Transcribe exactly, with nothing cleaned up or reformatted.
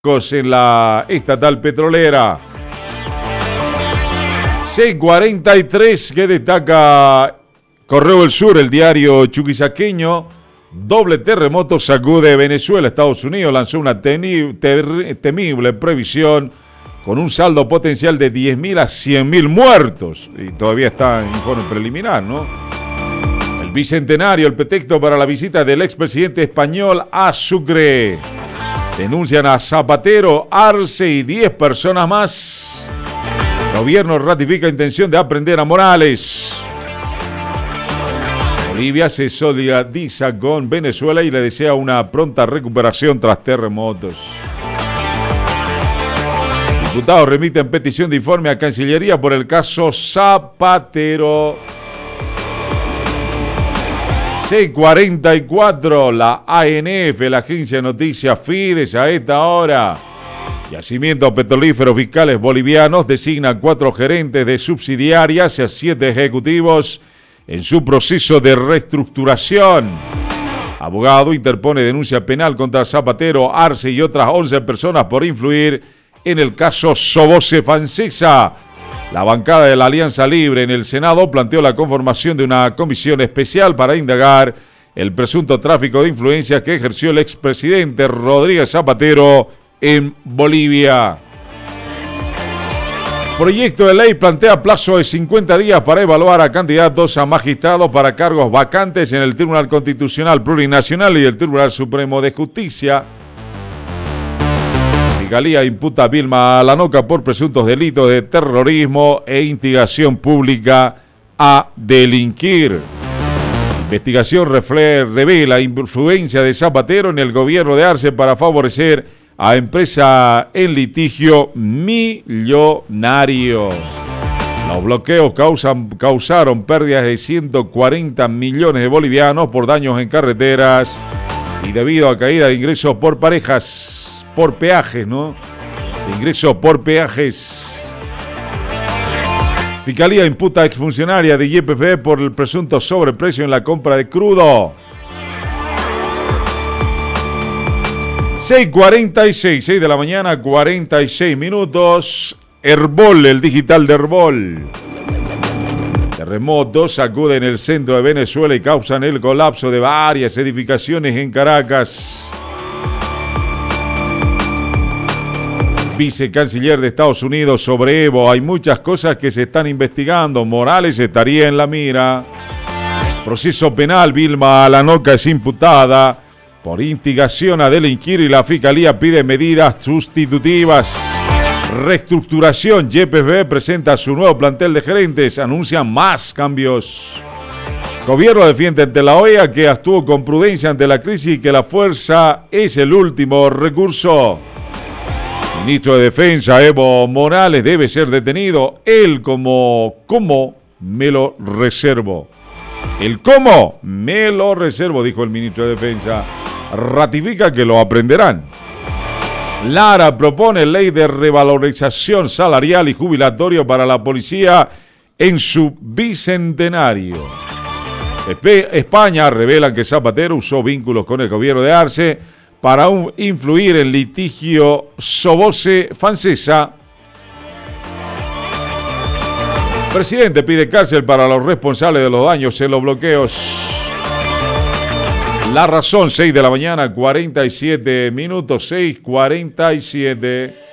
en la estatal petrolera. seis cuarenta y tres, que destaca Correo del Sur, el diario chuquisaqueño. Doble terremoto sacude Venezuela. Estados Unidos lanzó una teni- ter- temible previsión con un saldo potencial de diez mil a cien mil muertos. Y todavía está en informe preliminar, ¿no? El bicentenario, el pretexto para la visita del expresidente español a Sucre. Denuncian a Zapatero, Arce y diez personas más. Gobierno ratifica intención de aprender a Morales. Bolivia se solidariza con Venezuela y le desea una pronta recuperación tras terremotos. Diputados remiten petición de informe a Cancillería por el caso Zapatero. seis cuarenta y cuatro, la A N F, la agencia de noticias Fides, a esta hora. Yacimientos petrolíferos fiscales bolivianos designan cuatro gerentes de subsidiarias y a siete ejecutivos en su proceso de reestructuración. Abogado interpone denuncia penal contra Zapatero, Arce y otras once personas por influir en el caso Soboce Fancesa. La bancada de la Alianza Libre en el Senado planteó la conformación de una comisión especial para indagar el presunto tráfico de influencias que ejerció el expresidente Rodríguez Zapatero en Bolivia. Proyecto de ley plantea plazo de cincuenta días para evaluar a candidatos a magistrados para cargos vacantes en el Tribunal Constitucional Plurinacional y el Tribunal Supremo de Justicia. Fiscalía imputa a Vilma Lanoca por presuntos delitos de terrorismo e instigación pública a delinquir. Investigación refle- revela influencia de Zapatero en el gobierno de Arce para favorecer a empresa en litigio millonario. Los bloqueos causan, causaron pérdidas de ciento cuarenta millones de bolivianos por daños en carreteras y debido a caída de ingresos por parejas. Por peajes, ¿no? Ingreso por peajes. Fiscalía imputa a exfuncionaria de Y P F por el presunto sobreprecio en la compra de crudo. seis cuarenta y seis, seis de la mañana, cuarenta y seis minutos. Herbol, el digital de Herbol. Terremotos sacuden el centro de Venezuela y causan el colapso de varias edificaciones en Caracas. Vicecanciller de Estados Unidos sobre Evo. Hay muchas cosas que se están investigando. Morales estaría en la mira. Proceso penal. Vilma Lanoca es imputada por instigación a delinquir y la Fiscalía pide medidas sustitutivas. Reestructuración. Y P F presenta su nuevo plantel de gerentes. Anuncian más cambios. Gobierno defiende ante la O E A que actuó con prudencia ante la crisis y que la fuerza es el último recurso. Ministro de Defensa Evo Morales debe ser detenido. Él como, ¿cómo? Me lo reservo. El cómo me lo reservo, dijo el ministro de Defensa. Ratifica que lo aprenderán. Lara propone ley de revalorización salarial y jubilatorio para la policía en su bicentenario. España revela que Zapatero usó vínculos con el gobierno de Arce para un, influir en litigio Soboce Fancesa. Presidente pide cárcel para los responsables de los daños en los bloqueos. La Razón, seis de la mañana, cuarenta y siete minutos, seis cuarenta y siete.